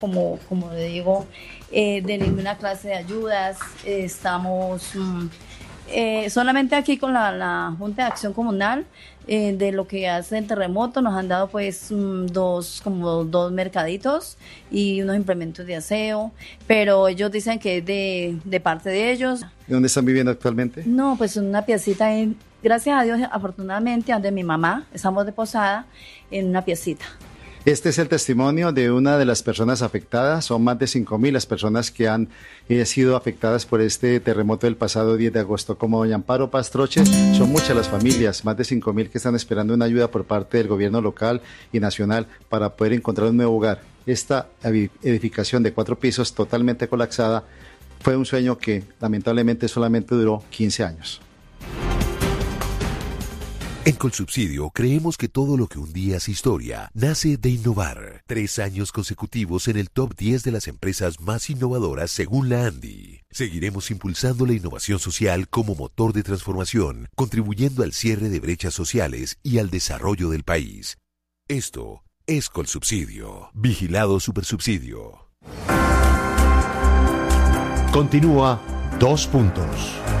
como le digo, de ninguna clase de ayudas. Estamos solamente aquí con la Junta de Acción Comunal, de lo que hace el terremoto, nos han dado pues dos mercaditos y unos implementos de aseo, pero ellos dicen que es de parte de ellos. ¿Y dónde están viviendo actualmente? No, pues en una piecita, gracias a Dios, afortunadamente, donde mi mamá, estamos de posada en una piecita. Este es el testimonio de una de las personas afectadas. Son más de 5.000 las personas que han sido afectadas por este terremoto del pasado 10 de agosto. Como doña Amparo Pastroche, son muchas las familias, más de 5.000 que están esperando una ayuda por parte del gobierno local y nacional para poder encontrar un nuevo hogar. Esta edificación de 4 pisos totalmente colapsada fue un sueño que lamentablemente solamente duró 15 años. En Colsubsidio creemos que todo lo que un día es historia nace de innovar. 3 años consecutivos en el top 10 de las empresas más innovadoras según la ANDI. Seguiremos impulsando la innovación social como motor de transformación, contribuyendo al cierre de brechas sociales y al desarrollo del país. Esto es Colsubsidio. Vigilado Supersubsidio. Continúa 2 puntos.